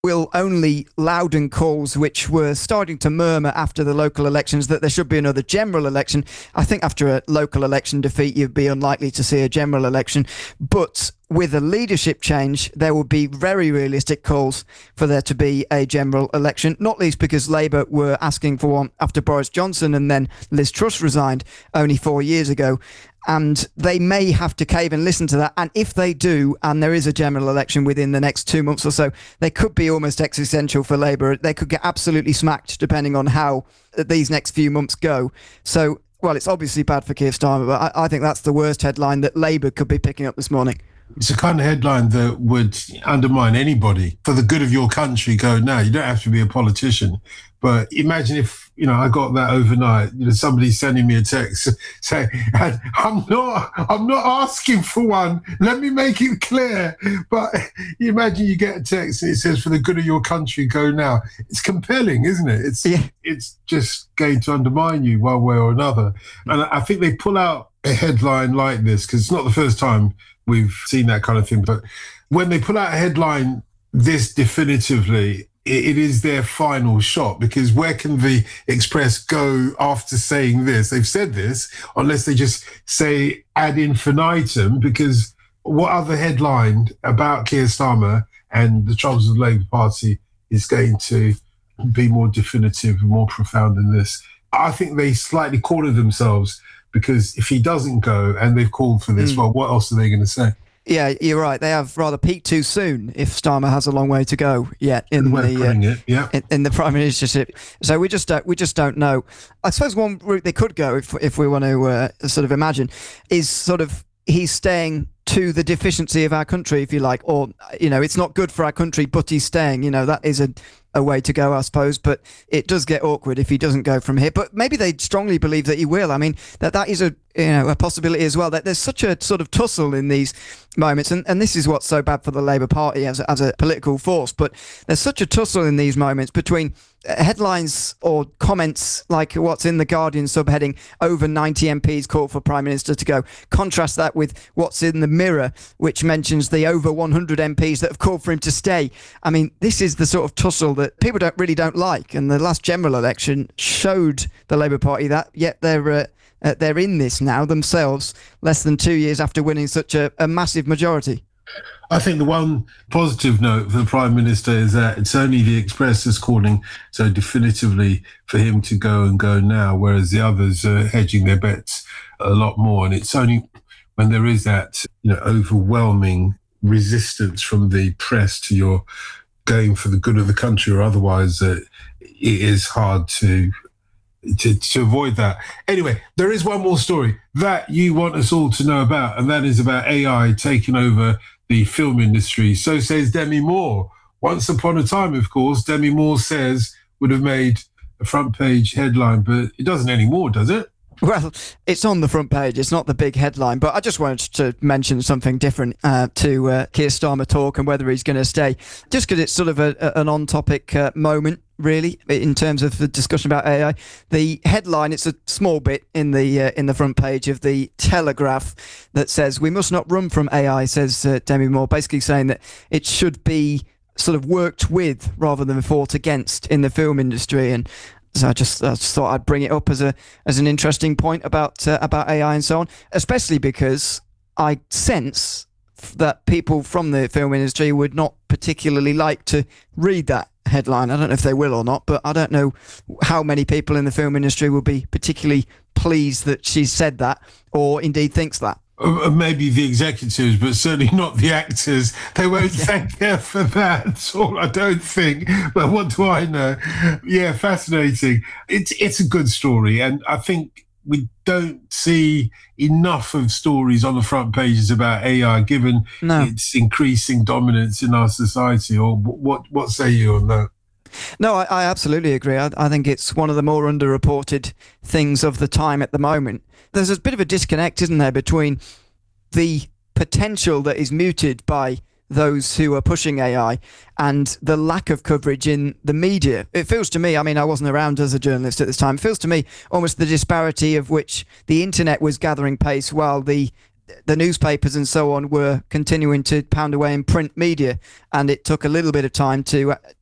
will only louden calls which were starting to murmur after the local elections that there should be another general election. I think after a local election defeat, you'd be unlikely to see a general election. But with a leadership change, there will be very realistic calls for there to be a general election, not least because Labour were asking for one after Boris Johnson and then Liz Truss resigned only 4 years ago. And they may have to cave and listen to that. And if they do, and there is a general election within the next 2 months or so, they could be almost existential for Labour. They could get absolutely smacked depending on how these next few months go. So, well, it's obviously bad for Keir Starmer, but I think that's the worst headline that Labour could be picking up this morning. It's the kind of headline that would undermine anybody. For the good of your country, go now. You don't have to be a politician. But imagine if, I got that overnight, somebody sending me a text saying, I'm not asking for one. Let me make it clear. But you imagine you get a text and it says, for the good of your country, go now. It's compelling, isn't it? It's just going to undermine you one way or another. And I think they pull out a headline like this, because it's not the first time we've seen that kind of thing. But when they pull out a headline this definitively, it is their final shot, because where can the Express go after saying this? They've said this, unless they just say ad infinitum, because what other headline about Keir Starmer and the troubles of the Labour Party is going to be more definitive and more profound than this? I think they slightly cornered themselves, because if he doesn't go and they've called for this, well, what else are they going to say? Yeah, you're right. They have rather peaked too soon if Starmer has a long way to go yet in the Prime Ministership. So we just don't know. I suppose one route they could go, if we want to sort of imagine, is sort of he's staying to the deficiency of our country, if you like, or, it's not good for our country, but he's staying. That is a way to go, I suppose, but it does get awkward if he doesn't go from here. But maybe they strongly believe that he will. I mean, that is a possibility as well, that there's such a sort of tussle in these moments, and this is what's so bad for the Labour Party as a political force, but there's such a tussle in these moments between headlines or comments like what's in the Guardian subheading, over 90 MPs call for Prime Minister to go. Contrast that with what's in the Mirror, which mentions the over 100 MPs that have called for him to stay. I mean, this is the sort of tussle that people don't like, and the last general election showed the Labour Party that, yet they're in this now themselves, less than 2 years after winning such a massive majority. I think the one positive note for the Prime Minister is that it's only the Express that's calling so definitively for him to go and go now, whereas the others are hedging their bets a lot more. And it's only when there is that overwhelming resistance from the press to your going for the good of the country or otherwise, it is hard to avoid that. Anyway, there is one more story that you want us all to know about, and that is about AI taking over the film industry. So says Demi Moore. Once upon a time, of course, Demi Moore says would have made a front page headline, but it doesn't anymore, does it? Well, it's on the front page. It's not the big headline, but I just wanted to mention something different to Keir Starmer talk and whether he's going to stay, just because it's sort of an on-topic moment, really, in terms of the discussion about AI. The headline, it's a small bit in the front page of the Telegraph that says, "We must not run from AI," says Demi Moore, basically saying that it should be sort of worked with rather than fought against in the film industry. And so I just thought I'd bring it up as an interesting point about AI and so on, especially because I sense that people from the film industry would not particularly like to read that headline. I don't know if they will or not, but I don't know how many people in the film industry will be particularly pleased that she said that, or indeed thinks that. Maybe the executives, but certainly not the actors. They won't thank her for that at all, I don't think. But what do I know? Yeah, fascinating. It's a good story, and I think we don't see enough of stories on the front pages about AI, given its increasing dominance in our society. Or what say you on that? No, I absolutely agree. I think it's one of the more underreported things of the time at the moment. There's a bit of a disconnect, isn't there, between the potential that is muted by those who are pushing AI and the lack of coverage in the media. It feels to me, I mean, I wasn't around as a journalist at this time, it feels to me almost the disparity of which the internet was gathering pace while the the newspapers and so on were continuing to pound away in print media, and it took a little bit of time to